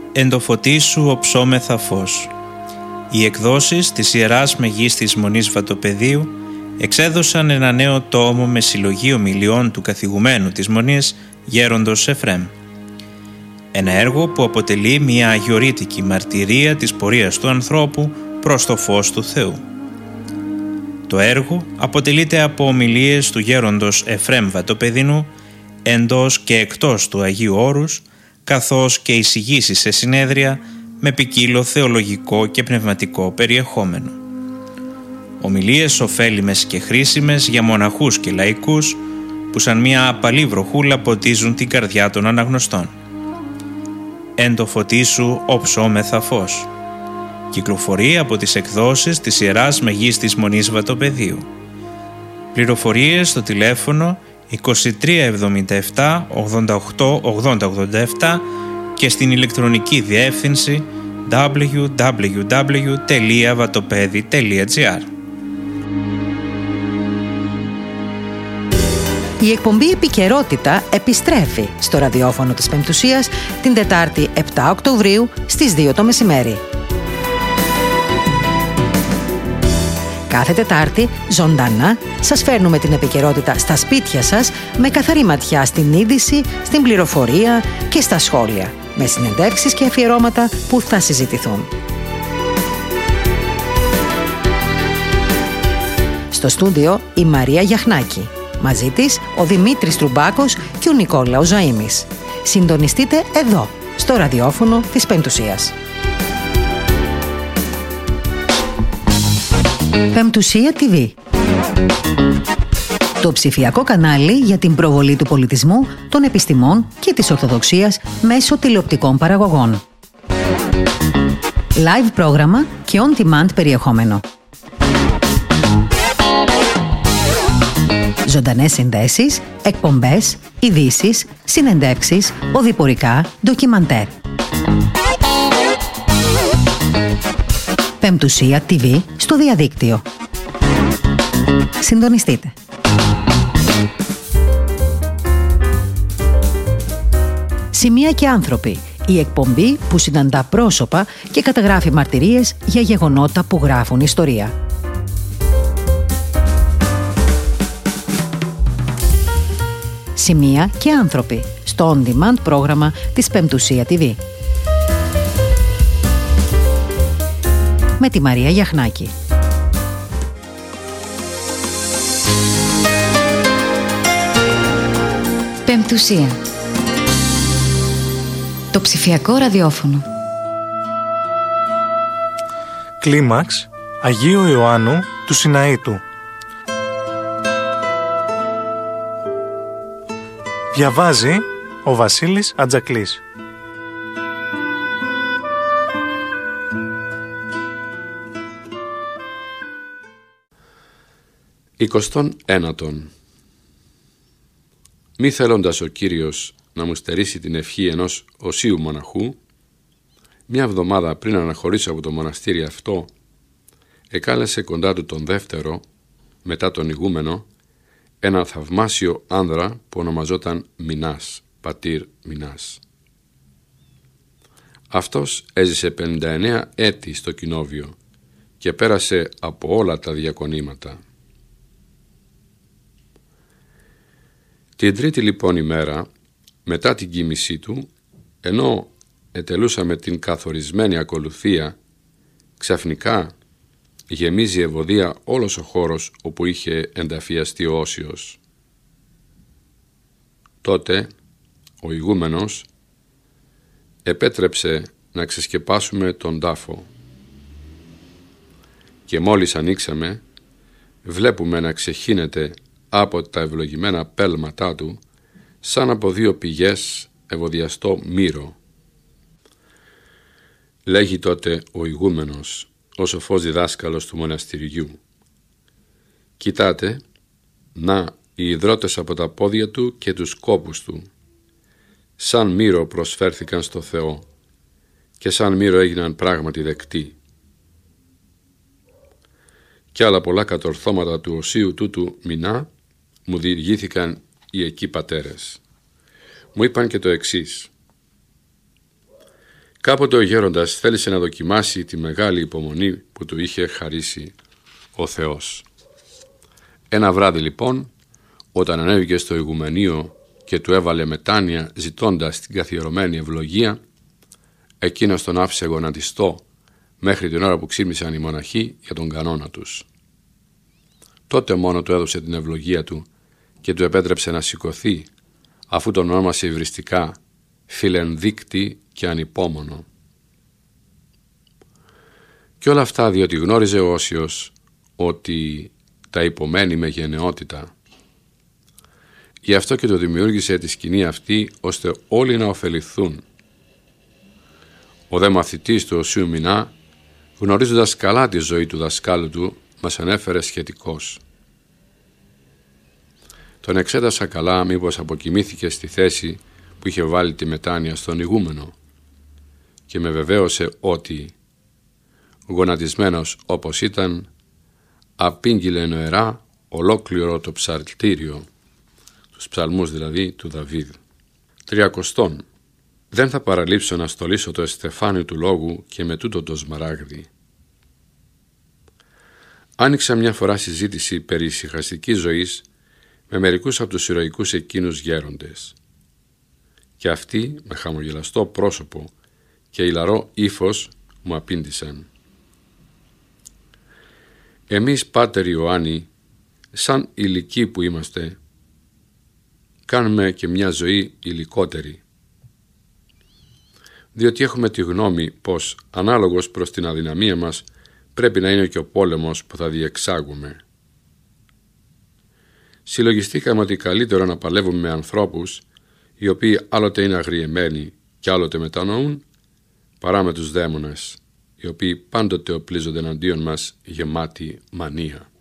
«Εν το φωτί σου οψόμεθα φως». Οι εκδόσεις της Ιεράς Μεγίστης Μονής Βατοπεδίου εξέδωσαν ένα νέο τόμο με συλλογή ομιλιών του καθηγουμένου της Μονής Γέροντος Εφρέμ. Ένα έργο που αποτελεί μια αγιορείτικη μαρτυρία της πορείας του ανθρώπου προς το φως του Θεού. Το έργο αποτελείται από ομιλίες του Γέροντος Εφρέμ Βατοπεδινού εντός και εκτός του Αγίου Όρους, καθώς και εισηγήσεις σε συνέδρια με ποικίλο θεολογικό και πνευματικό περιεχόμενο. Ομιλίες ωφέλιμες και χρήσιμες για μοναχούς και λαϊκούς που σαν μια απαλή βροχούλα ποτίζουν την καρδιά των αναγνωστών. «Εν το φωτί σου οψόμεθα φως». Κυκλοφορεί από τις εκδόσεις της Ιεράς Μεγίστης Μονής Βατοπεδίου. Πληροφορίες στο τηλέφωνο 2377 88 8087 και στην ηλεκτρονική διεύθυνση www.vatopedi.gr. Η εκπομπή Επικαιρότητα επιστρέφει στο ραδιόφωνο της Πεμπτουσίας την Τετάρτη 7 Οκτωβρίου στις 2 το μεσημέρι. Κάθε Τετάρτη, ζωντανά, σας φέρνουμε την επικαιρότητα στα σπίτια σας με καθαρή ματιά στην είδηση, στην πληροφορία και στα σχόλια, με συνεντεύξεις και αφιερώματα που θα συζητηθούν. Στο στούντιο η Μαρία Γιαχνάκη. Μαζί της ο Δημήτρης Τρουμπάκος και ο Νικόλαος Ζαΐμης. Συντονιστείτε εδώ, στο ραδιόφωνο της Πεμπτουσίας. Πεμπτουσία TV. Το ψηφιακό κανάλι για την προβολή του πολιτισμού, των επιστημών και της Ορθοδοξίας μέσω τηλεοπτικών παραγωγών. Live πρόγραμμα και on-demand περιεχόμενο. Ζωντανές συνδέσεις, εκπομπές, ειδήσεις, συνεντεύξεις, οδηπορικά, ντοκιμαντέρ. Πεμπτουσία TV στο διαδίκτυο. Συντονιστείτε. Σημεία και άνθρωποι. Η εκπομπή που συναντά πρόσωπα και καταγράφει μαρτυρίες για γεγονότα που γράφουν ιστορία. Σημεία και άνθρωποι στο on-demand πρόγραμμα της Πεμπτουσία TV. Με τη Μαρία Γιαχνάκη. Πεμπτουσία. Το ψηφιακό ραδιόφωνο. Κλίμαξ Αγίου Ιωάννου του Σιναήτου. Διαβάζει ο Βασίλης Ατζακλής. Εικοστόν ένατον. Μη θέλοντας ο Κύριος να μου στερήσει την ευχή ενός οσίου μοναχού, μια εβδομάδα πριν αναχωρήσω από το μοναστήρι αυτό, εκάλεσε κοντά του τον δεύτερο, μετά τον ηγούμενο, έναν θαυμάσιο άνδρα που ονομαζόταν Μινάς, πατήρ Μινάς. Αυτός έζησε 59 έτη στο κοινόβιο και πέρασε από όλα τα διακονήματα. Την τρίτη λοιπόν ημέρα, μετά την κοίμησή του, ενώ ετελούσαμε την καθορισμένη ακολουθία, ξαφνικά γεμίζει ευωδία όλος ο χώρος όπου είχε ενταφιαστεί ο Όσιος. Τότε ο ηγούμενος επέτρεψε να ξεσκεπάσουμε τον τάφο και μόλις ανοίξαμε βλέπουμε να ξεχύνεται από τα ευλογημένα πέλματά του σαν από δύο πηγές ευωδιαστό μύρο. Λέγει τότε ο ηγούμενος, ο σοφός διδάσκαλος του μοναστηριού: «Κοιτάτε, να οι ιδρώτες από τα πόδια του και τους κόπους του, σαν μύρο προσφέρθηκαν στο Θεό και σαν μύρο έγιναν πράγματι δεκτοί». Κι άλλα πολλά κατορθώματα του οσίου τούτου Μινά μου διηγήθηκαν οι εκεί πατέρες. Μου είπαν και το εξής: Κάποτε ο γέροντας θέλησε να δοκιμάσει τη μεγάλη υπομονή που του είχε χαρίσει ο Θεός. Ένα βράδυ λοιπόν, όταν ανέβηκε στο ηγουμενείο και του έβαλε μετάνοια ζητώντας την καθιερωμένη ευλογία, εκείνος τον άφησε γονατιστό μέχρι την ώρα που ξύπνησαν οι μοναχοί για τον κανόνα τους. Τότε μόνο του έδωσε την ευλογία του και του επέτρεψε να σηκωθεί, αφού τον ονόμασε υβριστικά φιλενδίκτη και ανυπόμονο. Και όλα αυτά διότι γνώριζε ο Όσιος ότι τα υπομένει με γενναιότητα. Γι' αυτό και το δημιούργησε τη σκηνή αυτή, ώστε όλοι να ωφεληθούν. Ο δε μαθητής του Οσίου Μινά, γνωρίζοντας καλά τη ζωή του δασκάλου του, μας ανέφερε σχετικώς. Τον εξέτασα καλά μήπως αποκοιμήθηκε στη θέση που είχε βάλει τη μετάνοια στον ηγούμενο και με βεβαίωσε ότι, γονατισμένος όπως ήταν, απήγγειλε νοερά ολόκληρο το ψαλτήριο, τους ψαλμούς δηλαδή του Δαβίδ. 30. Δεν θα παραλείψω να στολίσω το εστεφάνιο του λόγου και με τούτο το σμαράγδι. Άνοιξα μια φορά συζήτηση περί ησυχαστικής ζωής με μερικούς από τους ηρωικούς εκείνους γέροντες. Και αυτοί με χαμογελαστό πρόσωπο και ηλαρό ύφος μου απήντησαν. Εμείς, Πάτερ Ιωάννη, σαν ηλικοί που είμαστε, κάνουμε και μια ζωή υλικότερη. Διότι έχουμε τη γνώμη πως ανάλογος προς την αδυναμία μας πρέπει να είναι και ο πόλεμος που θα διεξάγουμε. Συλλογιστήκαμε ότι καλύτερο να παλεύουμε με ανθρώπους οι οποίοι άλλοτε είναι αγριεμένοι και άλλοτε μετανοούν, παρά με τους δαίμονες, οι οποίοι πάντοτε οπλίζονται εναντίον μας γεμάτοι μανία.